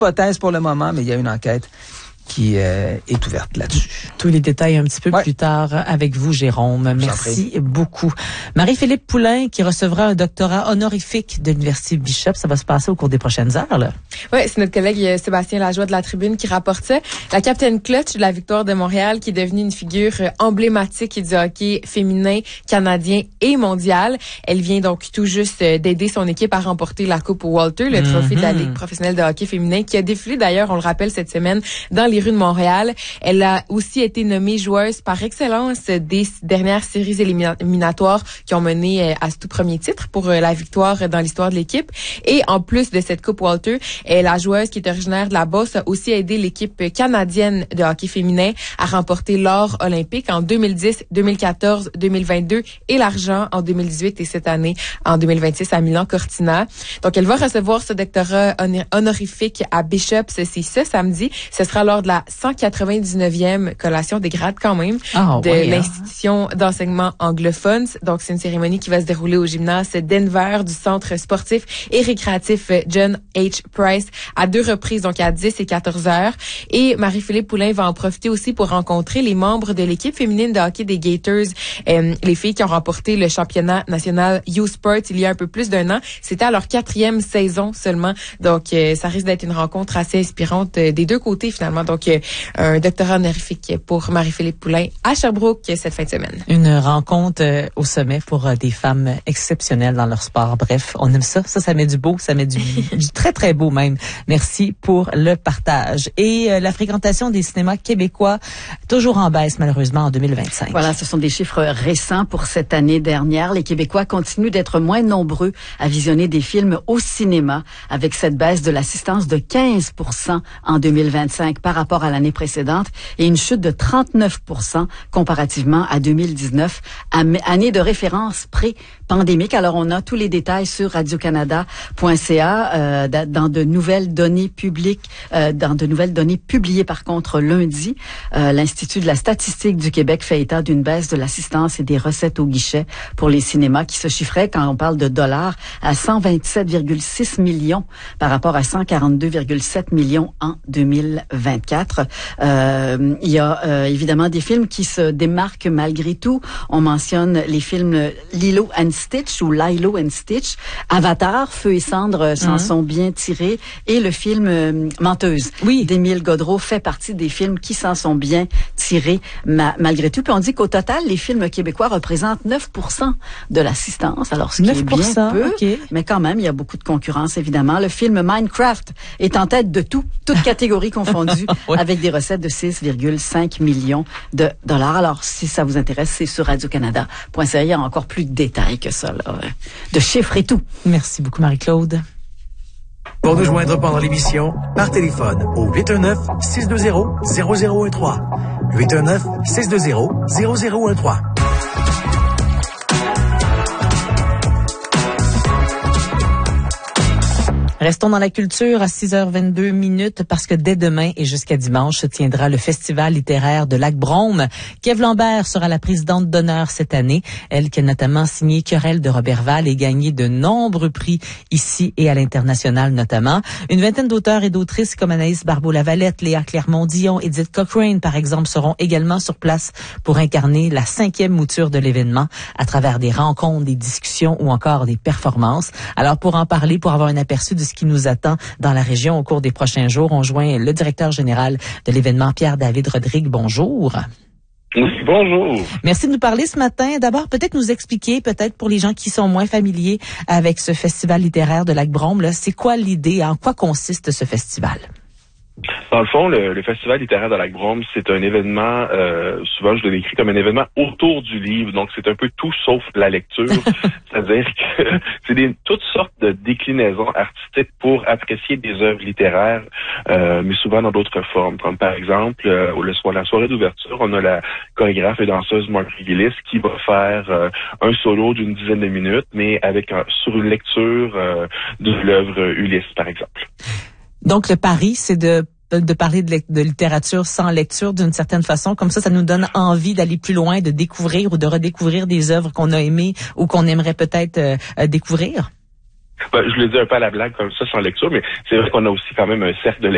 hypothèse pour le moment, mais il y a une enquête qui est ouverte là-dessus. Tous les détails un petit peu plus tard avec vous, Jérôme. Merci beaucoup. Marie-Philippe Poulain qui recevra un doctorat honorifique de l'Université Bishop. Ça va se passer au cours des prochaines heures, là. Oui, c'est notre collègue Sébastien Lajoie de la Tribune qui rapporte ça. La capitaine clutch de la victoire de Montréal qui est devenue une figure emblématique du hockey féminin, canadien et mondial. Elle vient donc tout juste d'aider son équipe à remporter la Coupe Walter, le trophée de la Ligue professionnelle de hockey féminin qui a défilé d'ailleurs, on le rappelle, cette semaine dans les rues de Montréal. Elle a aussi été nommée joueuse par excellence des dernières séries éliminatoires qui ont mené à ce tout premier titre pour la victoire dans l'histoire de l'équipe. Et en plus de cette Coupe Walter, la joueuse qui est originaire de la Beauce a aussi aidé l'équipe canadienne de hockey féminin à remporter l'or olympique en 2010, 2014, 2022 et l'argent en 2018 et cette année en 2026 à Milan-Cortina. Donc, elle va recevoir ce doctorat honorifique à Bishop, c'est ce samedi. Ce sera lors de la 199e collation des grades quand même de l'institution d'enseignement anglophone. Donc, c'est une cérémonie qui va se dérouler au gymnase Denver du centre sportif et récréatif John H. Price à 2 reprises, donc à 10 et 14 heures. Et Marie-Philippe Poulain va en profiter aussi pour rencontrer les membres de l'équipe féminine de hockey des Gators, les filles qui ont remporté le championnat national U-Sport il y a un peu plus d'1 an. C'était à leur 4e saison seulement. Donc, ça risque d'être une rencontre assez inspirante des deux côtés finalement. Donc, un doctorat honorifique pour Marie-Philippe Poulain à Sherbrooke cette fin de semaine. Une rencontre au sommet pour des femmes exceptionnelles dans leur sport. Bref, on aime ça. Ça met du beau, ça met du très, très beau même. Merci pour le partage. Et la fréquentation des cinémas québécois, toujours en baisse malheureusement en 2025. Voilà, ce sont des chiffres récents pour cette année dernière. Les Québécois continuent d'être moins nombreux à visionner des films au cinéma avec cette baisse de l'assistance de 15% en 2025 par rapport à l'année précédente et une chute de 39% comparativement à 2019, année de référence pré-pandémique. Alors, on a tous les détails sur radiocanada.ca dans de nouvelles données publiques, publiées par contre lundi. L'Institut de la statistique du Québec fait état d'une baisse de l'assistance et des recettes au guichet pour les cinémas qui se chiffraient, quand on parle de dollars, à 127,6 millions par rapport à 142,7 millions en 2024. Il y a évidemment des films qui se démarquent malgré tout. On mentionne les films Lilo and Stitch ou Lilo and Stitch, Avatar, Feu et cendres s'en sont bien tirés, et le film Menteuse d'Émile Godreau fait partie des films qui s'en sont bien tirés malgré tout. Puis on dit qu'au total, les films québécois représentent 9% de l'assistance. Alors, ce qui est bien peu, mais quand même, il y a beaucoup de concurrence, évidemment. Le film Minecraft est en tête de toutes catégories confondues, avec des recettes de 6,5 millions de dollars. Alors, si ça vous intéresse, c'est sur radiocanada.ca. Il y a encore plus de détails que ça, là, de chiffres et tout. Merci beaucoup, Marie-Claude. Pour nous joindre pendant l'émission, par téléphone au 819-620-0013. 819-620-0013. Restons dans la culture à 6h22 parce que dès demain et jusqu'à dimanche se tiendra le Festival littéraire de Lac-Brome. Kev Lambert sera la présidente d'honneur cette année. Elle qui a notamment signé Querelle de Roberval et gagné de nombreux prix ici et à l'international notamment. Une vingtaine d'auteurs et d'autrices comme Anaïs Barbeau-Lavalette, Léa Clermont-Dion, Edith Cochrane par exemple seront également sur place pour incarner la 5e mouture de l'événement à travers des rencontres, des discussions ou encore des performances. Alors pour en parler, pour avoir un aperçu de ce qui nous attend dans la région au cours des prochains jours, on joint le directeur général de l'événement, Pierre-David Rodrigue. Bonjour. Bonjour. Merci de nous parler ce matin. D'abord, peut-être nous expliquer, peut-être pour les gens qui sont moins familiers avec ce festival littéraire de Lac-Brome, là, c'est quoi l'idée, en quoi consiste ce festival? Dans le fond, le Festival littéraire de Lac-Brome, c'est un événement, souvent je le décris comme un événement autour du livre, donc c'est un peu tout sauf la lecture, c'est-à-dire que c'est toutes sortes de déclinaisons artistiques pour apprécier des œuvres littéraires, mais souvent dans d'autres formes, comme par exemple, la soirée d'ouverture, on a la chorégraphe et danseuse Marguerite Gillis qui va faire un solo d'une dizaine de minutes, mais sur une lecture de l'œuvre Ulysse, par exemple. Donc, le pari, c'est de parler de littérature sans lecture d'une certaine façon. Comme ça nous donne envie d'aller plus loin, de découvrir ou de redécouvrir des œuvres qu'on a aimées ou qu'on aimerait peut-être découvrir. Je le dis un peu à la blague comme ça, sans lecture, mais c'est vrai qu'on a aussi quand même un cercle de